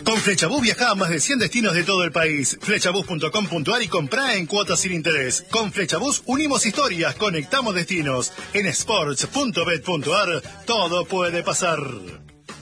Con Flechabús viajá a más de 100 destinos de todo el país. Flechabús.com.ar y comprá en cuotas sin interés. Con Flechabús unimos historias, conectamos destinos. En sports.bet.ar todo puede pasar.